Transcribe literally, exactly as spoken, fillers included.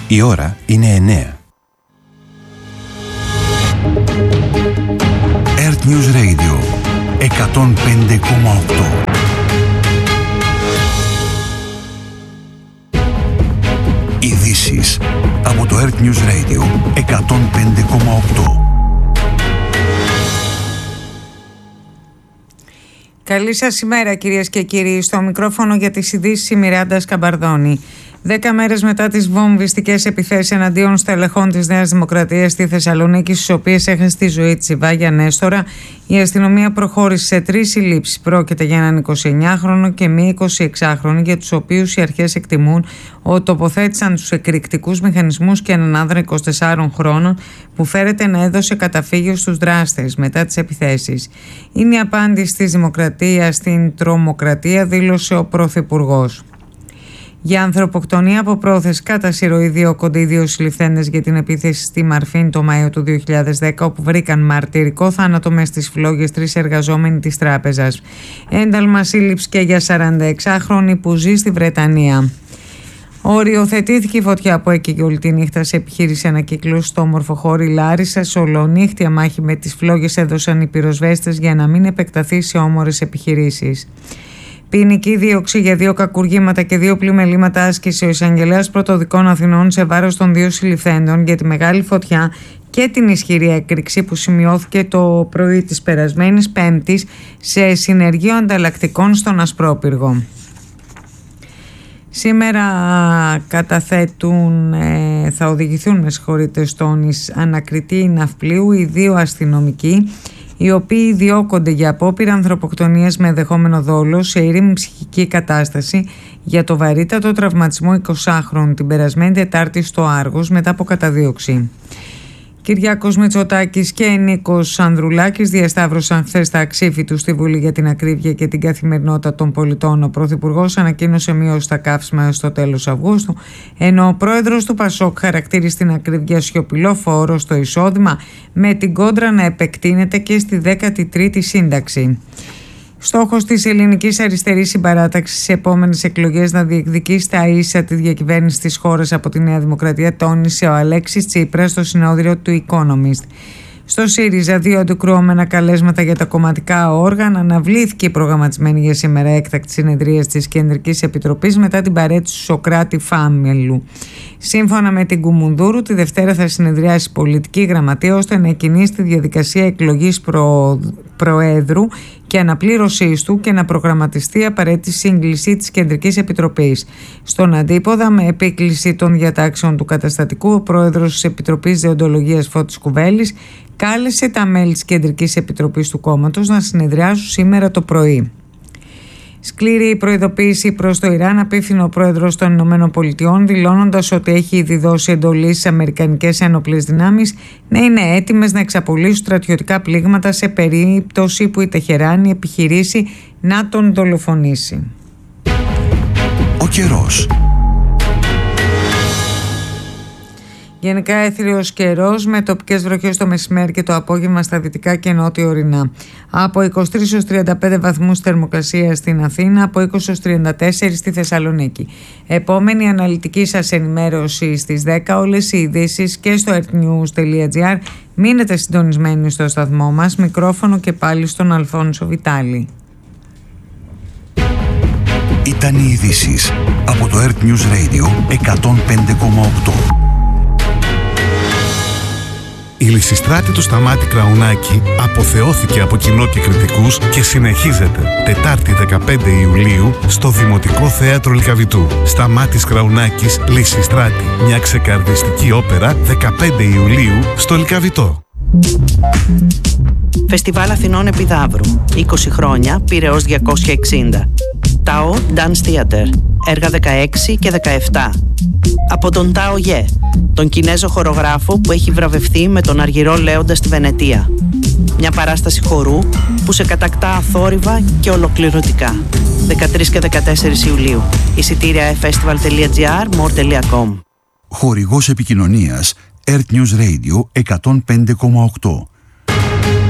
Η ώρα είναι εννέα. Earth News Radio εκατόν πέντε κόμμα οκτώ. Ειδήσεις από το Earth News Radio εκατόν πέντε κόμμα οκτώ. Καλή σας ημέρα κυρίες και κύριοι. Στο μικρόφωνο για τις ειδήσεις η Μιράντα Σκαμπαρδόνη. Δέκα μέρες μετά τις βομβιστικές επιθέσεις εναντίον στελεχών της Νέας Δημοκρατίας στη Θεσσαλονίκη, στις οποίες έχασε τη ζωή της η Βάγια Νέστορα, η αστυνομία προχώρησε σε τρεις συλλήψεις. Πρόκειται για έναν εικοσιεννιάχρονο και μία εικοσιεξάχρονη, για τους οποίους οι αρχές εκτιμούν ότι τοποθέτησαν τους εκρηκτικούς μηχανισμούς και έναν άνδρα είκοσι τεσσάρων χρόνων που φέρεται να έδωσε καταφύγιο στους δράστες μετά τις επιθέσεις. Είναι η απάντηση της Δημοκρατίας στην τρομοκρατία, δήλωσε ο Πρωθυπουργός. Για ανθρωποκτονία από πρόθεση κατά συρροή διώκονται οι δύο συλληφθέντες για την επίθεση στη Μαρφίν το Μάιο του δύο χιλιάδες δέκα, όπου βρήκαν μαρτυρικό θάνατο μες στις φλόγες τρεις εργαζόμενοι της τράπεζας. Ένταλμα σύλληψη και για σαρανταεξάχρονη που ζει στη Βρετανία. Οριοθετήθηκε η φωτιά που έκαιγε όλη τη νύχτα σε επιχείρηση ανακύκλωσης στο ομορφοχώρι Λάρισας. Ολονύχτια μάχη με τις φλόγες έδωσαν οι πυροσβέστες για να μην επεκταθεί σε όμορες επιχειρήσεις. Ποινική δίωξη για δύο κακουργήματα και δύο πλημελήματα άσκησε ο εισαγγελέας πρωτοδικών Αθηνών σε βάρος των δύο συλληφθέντων για τη μεγάλη φωτιά και την ισχυρή έκρηξη που σημειώθηκε το πρωί της περασμένης Πέμπτης σε συνεργείο ανταλλακτικών στον Ασπρόπυργο. Σήμερα καταθέτουν, ε, θα οδηγηθούν με συγχωρείτε στον ανακριτή ναυπλίου οι δύο αστυνομικοί, οι οποίοι διώκονται για απόπειρα ανθρωποκτονίας με ενδεχόμενο δόλο σε ήρεμη ψυχική κατάσταση για το βαρύτατο τραυματισμό εικοσάχρονου την περασμένη Τετάρτη στο Άργος μετά από καταδίωξη. Κυριάκος Μητσοτάκης και Νίκος Ανδρουλάκης διασταύρωσαν χθες τα αξίφη του στη Βουλή για την ακρίβεια και την καθημερινότητα των πολιτών. Ο Πρωθυπουργός ανακοίνωσε μείωση στα καύσιμα στο τέλος Αυγούστου, ενώ ο πρόεδρος του Πασόκ χαρακτήρισε την ακρίβεια σιωπηλό φόρο στο εισόδημα, με την κόντρα να επεκτείνεται και στη δέκατη τρίτη σύνταξη. Στόχος της ελληνικής αριστερής συμπαράταξης στις επόμενες εκλογές να διεκδικήσει τα ίσα τη διακυβέρνηση της χώρας από τη Νέα Δημοκρατία, τόνισε ο Αλέξης Τσίπρας στο συνόδριο του Economist. Στο ΣΥΡΙΖΑ, δύο αντικρουόμενα καλέσματα για τα κομματικά όργανα. Αναβλήθηκε η προγραμματισμένη για σήμερα έκτακτη συνεδρία της Κεντρικής Επιτροπής μετά την παρέτηση του Σωκράτη Φάμελου. Σύμφωνα με την Κουμουνδούρου, τη Δευτέρα θα συνεδριάσει η πολιτική γραμματεία ώστε να εκκινήσει τη διαδικασία εκλογής προ... Προέδρου και αναπλήρωσής του και να προγραμματιστεί απαραίτητη σύγκληση της Κεντρικής Επιτροπής. Στον αντίποδα, με επίκληση των διατάξεων του καταστατικού, ο πρόεδρος της Επιτροπής Δεοντολογίας Φώτης Κουβέλης κάλεσε τα μέλη της Κεντρικής Επιτροπής του κόμματος να συνεδριάσουν σήμερα το πρωί. Σκληρή προειδοποίηση προς το Ιράν απίφθινε ο πρόεδρος των Ηνωμένων Πολιτειών, δηλώνοντας ότι έχει ήδη δώσει εντολή στις αμερικανικές ένοπλες δυνάμεις να είναι έτοιμες να εξαπολύσουν στρατιωτικά πλήγματα σε περίπτωση που η Τεχεράνη επιχειρήσει να τον δολοφονήσει. Ο καιρός. Γενικά έθριος καιρός με τοπικές βροχές το μεσημέρι και το απόγευμα στα δυτικά και νότια ορεινά. Από είκοσι τρεις έως τριάντα πέντε βαθμούς θερμοκρασία στην Αθήνα, από είκοσι έως τριάντα τέσσερα στη Θεσσαλονίκη. Επόμενη αναλυτική σας ενημέρωση στις δέκα. Όλες οι ειδήσεις και στο earthnews τελεία gr. Μείνετε συντονισμένοι στο σταθμό μας. Μικρόφωνο και πάλι στον Αλφόνσο Βιτάλη. Ήταν οι ειδήσεις από το Earth News Radio εκατόν πέντε κόμμα οκτώ. Η Λυσιστράτη του Σταμάτη Κραουνάκη αποθεώθηκε από κοινό και κριτικούς και συνεχίζεται Τετάρτη δεκαπέντε Ιουλίου στο Δημοτικό Θέατρο Λυκαβητού. Σταμάτης Κραουνάκης, Λυσιστράτη. Μια ξεκαρδιστική όπερα δεκαπέντε Ιουλίου στο Λυκαβητό. Φεστιβάλ Αθηνών Επιδαύρου. είκοσι χρόνια, Πειραιώς διακόσια εξήντα. Τάο Dance Theater. Έργα δεκαέξι και δεκαεπτά. Από τον Τάο Γε, τον Κινέζο χορογράφο που έχει βραβευθεί με τον Αργυρό Λέοντα στη Βενετία. Μια παράσταση χορού που σε κατακτά αθόρυβα και ολοκληρωτικά. δεκατρείς και δεκατέσσερις Ιουλίου. Εισιτήρια εφεστιβάλ τελεία gr, more τελεία com. Χορηγός επικοινωνίας Earth News Radio εκατόν πέντε κόμμα οκτώ.